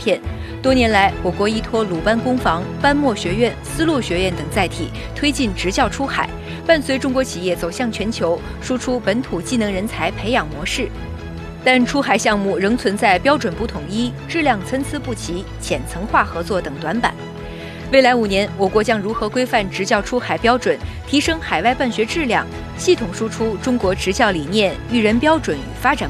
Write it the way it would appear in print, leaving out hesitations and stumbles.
片。多年来，我国依托鲁班工坊、班莫学院、丝路学院等载体，推进职教出海，伴随中国企业走向全球，输出本土技能人才培养模式。但出海项目仍存在标准不统一、质量参差不齐、浅层化合作等短板。未来5年，我国将如何规范职教出海标准，提升海外办学质量，系统输出中国职教理念、育人标准与发展